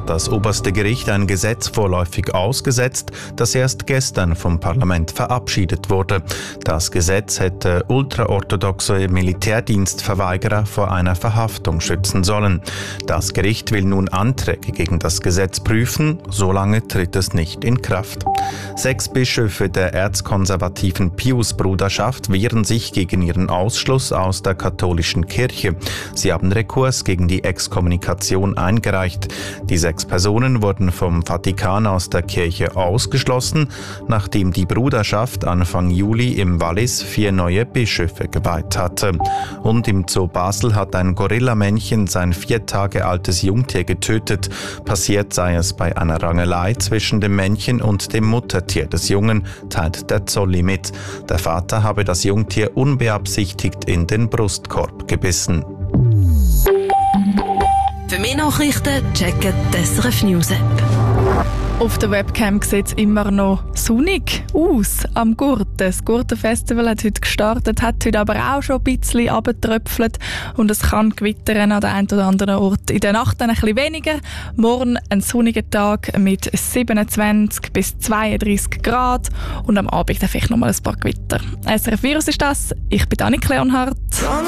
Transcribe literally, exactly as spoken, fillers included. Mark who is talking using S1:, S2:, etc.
S1: hat das oberste Gericht ein Gesetz vorläufig ausgesetzt, das erst gestern vom Parlament verabschiedet wurde. Das Gesetz hätte ultraorthodoxe Militärdienstverweigerer vor einer Verhaftung schützen sollen. Das Gericht will nun Anträge gegen das Gesetz prüfen, solange tritt es nicht in Kraft. Sechs Bischöfe der erzkonservativen Pius-Bruderschaft wehren sich gegen ihren Ausschluss aus der katholischen Kirche. Sie haben Rekurs gegen die Exkommunikation eingereicht. Die sechs Personen wurden vom Vatikan aus der Kirche ausgeschlossen, nachdem die Bruderschaft Anfang Juli im Wallis vier neue Bischöfe geweiht hatte. Und im Zoo Basel hat ein Gorillamännchen sein vier Tage altes Jungtier getötet. Passiert sei es bei einer Rangelei zwischen dem Männchen und dem Muttertier des Jungen, teilt der Zolli mit. Der Vater habe das Jungtier unbeabsichtigt in den Brustkorb gebissen.
S2: Für mehr Nachrichten checken die S R F News App.
S3: Auf der Webcam sieht es immer noch sonnig aus am Gurten. Das Gurtenfestival hat heute gestartet, hat heute aber auch schon ein bisschen runtergetröpfelt und es kann gewittern an der einen oder anderen Ort. In der Nacht dann ein bisschen weniger. Morgen ein sonniger Tag mit siebenundzwanzig bis zweiunddreißig Grad und am Abend dann vielleicht noch mal ein paar Gewitter. S R F Virus ist das. Ich bin Annik Leonhardt.